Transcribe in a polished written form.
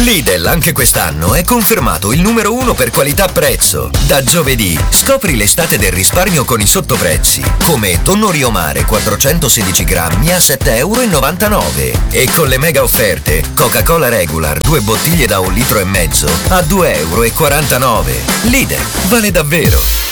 Lidl anche quest'anno è confermato il numero 1 per qualità-prezzo. Da giovedì scopri l'estate del risparmio con i sottoprezzi, come tonno Rio Mare 416 grammi a 7,99 € e con le mega offerte Coca-Cola Regular 2 bottiglie da 1,5 litri a 2,49 €. Lidl, vale davvero!